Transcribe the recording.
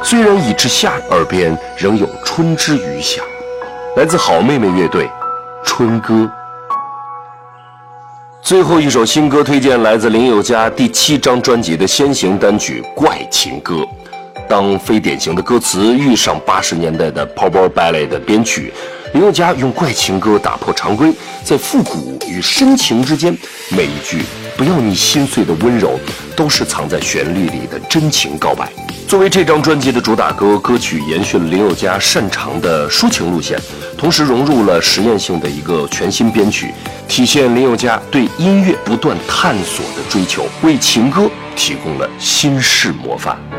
虽然已至夏，耳边仍有春之余响。来自好妹妹乐队，《春歌》。最后一首新歌推荐来自林宥嘉第7张专辑的先行单曲《怪情歌》。当非典型的歌词遇上80年代的 Power Ballet 的编曲，林宥嘉用怪情歌打破常规，在复古与深情之间，每一句不要你心碎的温柔，都是藏在旋律里的真情告白。作为这张专辑的主打歌，歌曲延续了林宥嘉擅长的抒情路线，同时融入了实验性的一个全新编曲，体现林宥嘉对音乐不断探索的追求，为情歌提供了新式模范。